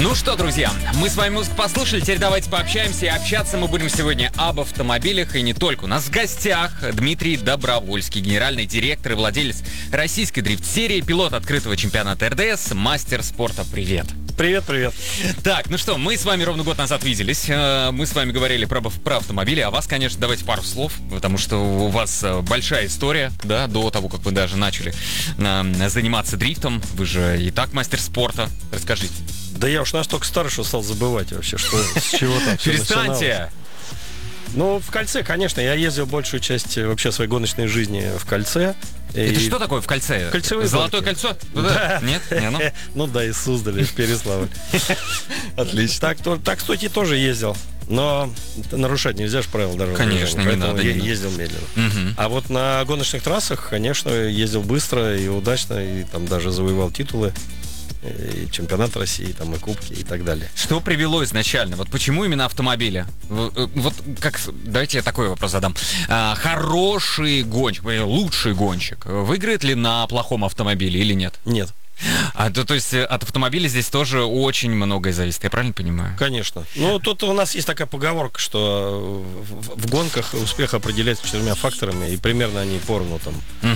Ну что, друзья, мы с вами музыку послушали, теперь давайте пообщаемся. И общаться мы будем сегодня об автомобилях и не только. У нас в гостях Дмитрий Добровольский, генеральный директор и владелец российской дрифт-серии, пилот открытого чемпионата РДС, мастер спорта. Привет. Привет. Так, ну что, мы с вами ровно год назад виделись. Мы с вами говорили про автомобили. А вас, конечно, давайте пару слов, потому что у вас большая история, да, до того, как вы даже начали заниматься дрифтом. Вы же и так мастер спорта. Расскажите. Да я уж настолько старый, что стал забывать вообще, что с чего там все начиналось. Перестаньте! Ну, в кольце, конечно, я ездил большую часть вообще своей гоночной жизни в кольце. Это что такое в кольце? Кольцевые Золотое гонки. кольцо? Да. Нет? Не оно? Ну да, из Суздаля, в Переславль. Отлично. Так, кстати, тоже ездил. Но нарушать нельзя же правила дорожного движения. Конечно, не поэтому надо. я ездил медленно. А вот на гоночных трассах, конечно, ездил быстро и удачно, и там даже завоевал титулы. И чемпионат России, там, и кубки, и так далее. Что привело изначально? Вот почему именно автомобили? Вот как, давайте я такой вопрос задам. Хороший гонщик, лучший гонщик выиграет ли на плохом автомобиле или нет? Нет. То есть от автомобиля здесь тоже очень многое зависит, я правильно понимаю? Конечно. Ну, тут у нас есть такая поговорка, что в гонках успех определяется 4 факторами, и примерно они поровну там.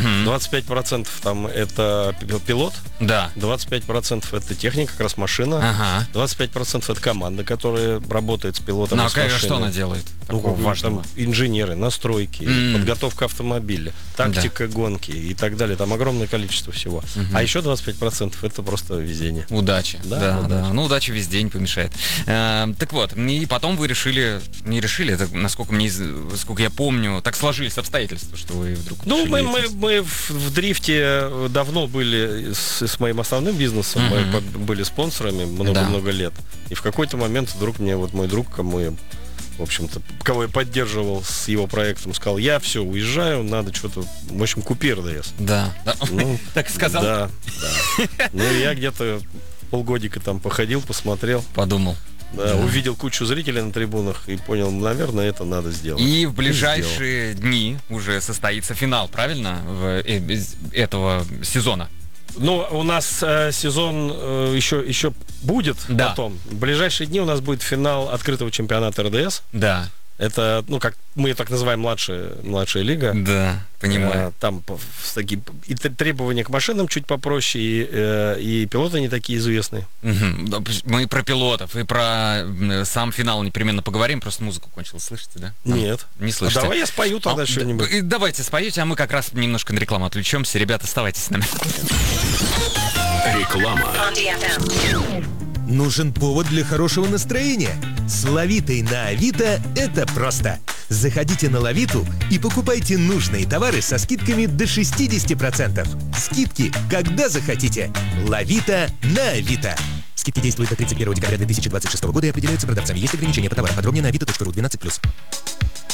25% там это пилот, Да. 25% это техника, как раз машина, Ага. 25% это команда, которая работает с пилотом. Ну, и с а машиной. что она делает? Ну, Такого важного. там инженеры, настройки, подготовка автомобиля, тактика гонки и так далее. Там огромное количество всего. А еще 25% это просто везение. Удачи. Да, удача. Ну, удача везде не помешает. Так вот, и потом вы не решили, это, насколько я помню, так сложились обстоятельства, что вы вдруг Ну, решили мы в дрифте давно были с моим основным бизнесом, мы были спонсорами много-много лет. И в какой-то момент вдруг мне вот мой друг, кого я поддерживал с его проектом, сказал: я все, уезжаю, надо что-то, в общем, купи РДС. Да. Ну, Так сказал? Да. Ну, я где-то полгодика там походил, посмотрел. Подумал. Да, увидел кучу зрителей на трибунах и понял, наверное, это надо сделать. И в ближайшие дни уже состоится финал, правильно, этого сезона? Ну, у нас сезон еще будет потом. В ближайшие дни у нас будет финал открытого чемпионата РДС. Да. Это, как мы так называем, младшая лига. Да, понимаю. Там такие и требования к машинам чуть попроще, и пилоты не такие известные. Мы про пилотов и про сам финал непременно поговорим. Просто музыку кончилась, слышите, да? Нет. Не слышите? Давай я спою тогда что-нибудь. Давайте споете, а мы как раз немножко на рекламу отвлечемся. Ребята, оставайтесь с нами. Реклама. Нужен повод для хорошего настроения? С Лавитой на Авито это просто. Заходите на Лавиту и покупайте нужные товары со скидками до 60%. Скидки, когда захотите. Лавита на Авито. Скидки действуют до 31 декабря 2026 года и определяются продавцами. Есть ограничения по товарам. Подробнее на avito.ru 12+.